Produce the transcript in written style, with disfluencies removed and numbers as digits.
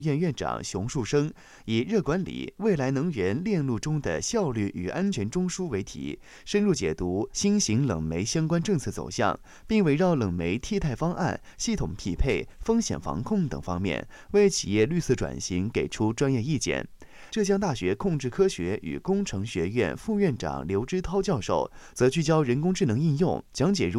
院院长熊树生以“热管理：未来能源链路中的效率与安全中枢”为题，深入解读新型冷媒相关政策走向，并围绕冷媒替代方案、系统匹配、风险防控等方面，为企业绿色转型给出专业意见。浙江大学控制科学与工程学院副院长刘之涛教授则聚焦人工智能应用，讲解如